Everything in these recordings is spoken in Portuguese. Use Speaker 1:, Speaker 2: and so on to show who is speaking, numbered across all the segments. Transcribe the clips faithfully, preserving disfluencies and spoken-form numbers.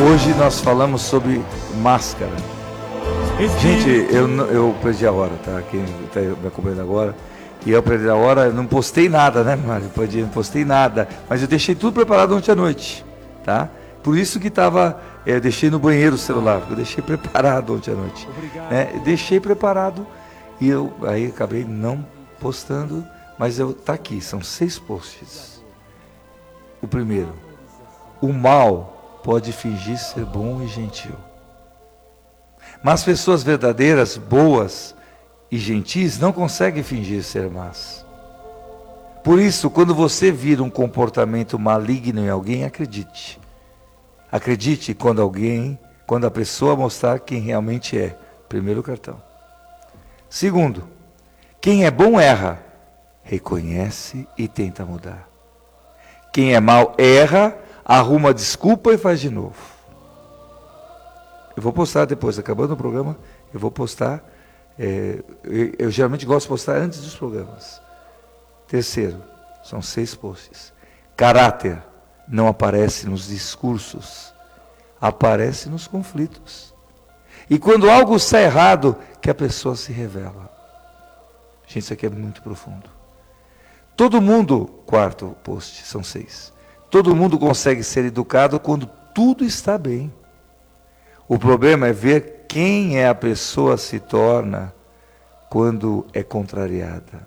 Speaker 1: Hoje nós falamos sobre máscara. Gente, eu, eu perdi a hora, tá? Quem está me acompanhando agora. E eu perdi a hora, eu não postei nada, né, Mário? Não postei nada. Mas eu deixei tudo preparado ontem à noite, tá? Por isso que estava, eu deixei no banheiro o celular, porque eu deixei preparado ontem à noite. Né? Deixei preparado e eu aí acabei não postando, mas eu tá aqui, são seis posts. O primeiro, o mal pode fingir ser bom e gentil. Mas pessoas verdadeiras, boas e gentis não conseguem fingir ser más. Por isso, quando você vir um comportamento maligno em alguém, acredite. Acredite quando alguém, quando a pessoa mostrar quem realmente é. Primeiro cartão. Segundo, quem é bom erra, reconhece e tenta mudar. Quem é mau erra, arruma desculpa e faz de novo. Eu vou postar depois, acabando o programa, eu vou postar. É, eu, eu geralmente gosto de postar antes dos programas. Terceiro, são seis posts. Caráter não aparece nos discursos, aparece nos conflitos. E quando algo sai errado, que a pessoa se revela. Gente, isso aqui é muito profundo. Todo mundo, quarto post, são seis. Todo mundo consegue ser educado quando tudo está bem. O problema é ver quem é a pessoa se torna quando é contrariada.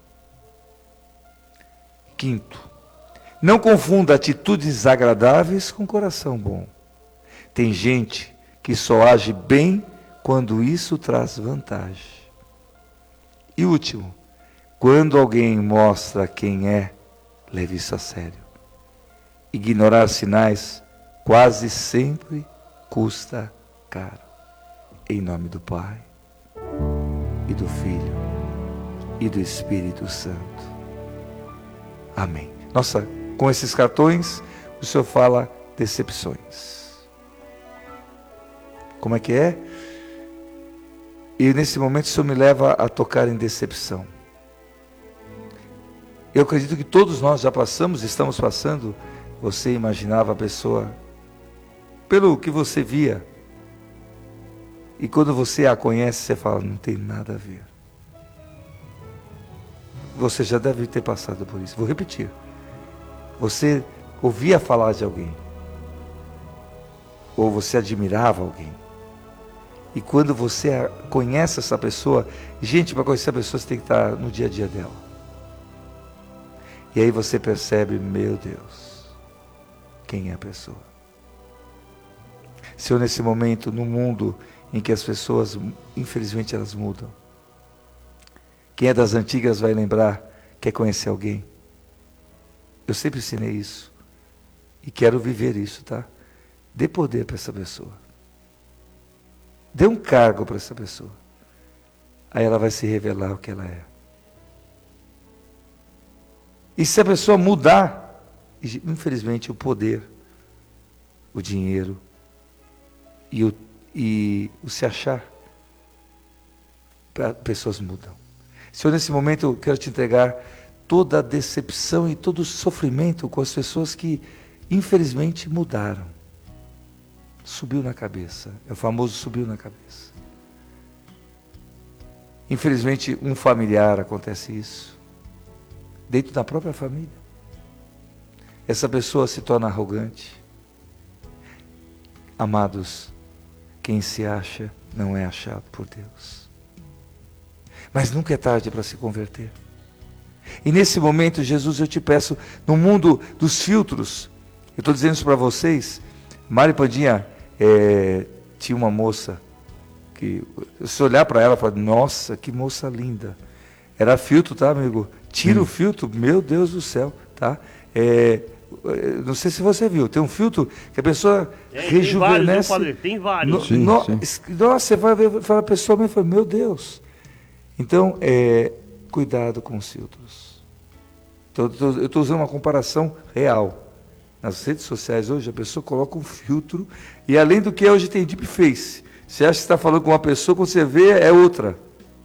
Speaker 1: Quinto, não confunda atitudes agradáveis com coração bom. Tem gente que só age bem quando isso traz vantagem. E último, quando alguém mostra quem é, leve isso a sério. Ignorar sinais quase sempre custa caro. Em nome do Pai, e do Filho, e do Espírito Santo. Amém. Nossa, com esses cartões, o Senhor fala decepções. Como é que é? E nesse momento o Senhor me leva a tocar em decepção. Eu acredito que todos nós já passamos, estamos passando. Você imaginava a pessoa pelo que você via. E quando você a conhece, você fala, não tem nada a ver. Você já deve ter passado por isso. Vou repetir. Você ouvia falar de alguém. Ou você admirava alguém. E quando você conhece essa pessoa, gente, para conhecer a pessoa, você tem que estar no dia a dia dela. E aí você percebe, meu Deus, quem é a pessoa? Se eu nesse momento, no mundo em que as pessoas, infelizmente, elas mudam. Quem é das antigas vai lembrar, quer conhecer alguém. Eu sempre ensinei isso. E quero viver isso, tá? Dê poder para essa pessoa. Dê um cargo para essa pessoa. Aí ela vai se revelar o que ela é. E se a pessoa mudar, infelizmente, o poder, o dinheiro e o E o se achar, pessoas mudam. Senhor, nesse momento eu quero te entregar toda a decepção e todo o sofrimento com as pessoas que, infelizmente, mudaram. Subiu na cabeça, é o famoso subiu na cabeça. Infelizmente, um familiar acontece isso, dentro da própria família. Essa pessoa se torna arrogante. Amados, quem se acha não é achado por Deus. Mas nunca é tarde para se converter. E nesse momento, Jesus, eu te peço, no mundo dos filtros, eu estou dizendo isso para vocês, Mari Pandinha, é, tinha uma moça, que se olhar para ela, fala, nossa, que moça linda. Era filtro, tá, amigo? Tira hum. o filtro, meu Deus do céu, tá? É, não sei se você viu, tem um filtro que a pessoa é, rejuvenesce. Tem vários, tem vários. No, sim, no, sim. Nossa, você vai ver, fala pessoalmente, fala, meu Deus. Então, é, cuidado com os filtros. Então, eu estou usando uma comparação real. Nas redes sociais hoje, a pessoa coloca um filtro, e além do que hoje tem deepface. Você acha que está falando com uma pessoa, quando você vê, é outra.